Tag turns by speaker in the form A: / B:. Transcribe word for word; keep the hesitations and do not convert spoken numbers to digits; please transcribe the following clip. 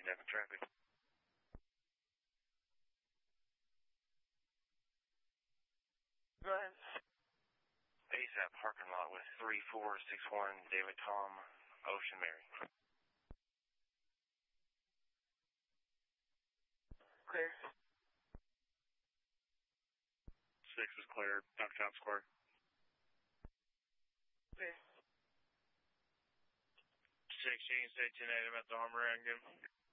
A: Devon traffic.
B: Go ahead.
A: ASAP parking lot with three four six one David Tom, Ocean Mary.
B: Clear.
A: Six is clear, Ducktown Square.
B: Clear.
A: Six, you can stay ten eight, I'm at the Armory again.